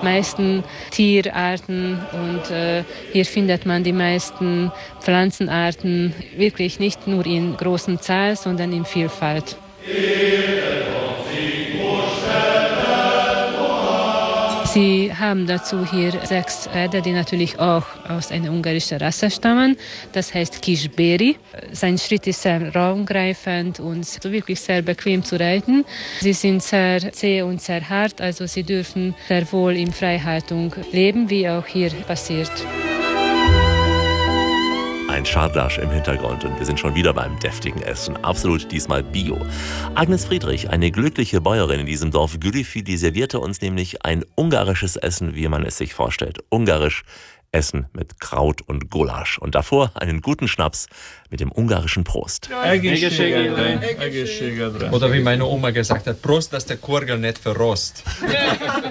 meisten Tierarten und hier findet man die meisten Pflanzenarten wirklich nicht nur in großer Zahl, sondern in Vielfalt. Sie haben dazu hier 6 Pferde, die natürlich auch aus einer ungarischen Rasse stammen. Das heißt Kisbéri. Sein Schritt ist sehr raumgreifend und so wirklich sehr bequem zu reiten. Sie sind sehr zäh und sehr hart, also sie dürfen sehr wohl in Freihaltung leben, wie auch hier passiert. Ein Schardasch im Hintergrund und wir sind schon wieder beim deftigen Essen. Absolut diesmal Bio. Agnes Friedrich, eine glückliche Bäuerin in diesem Dorf Gülüfi, die servierte uns nämlich ein ungarisches Essen, wie man es sich vorstellt. Ungarisch Essen mit Kraut und Gulasch. Und davor einen guten Schnaps mit dem ungarischen Prost. Oder wie meine Oma gesagt hat, Prost, dass der Korgel nicht verrost.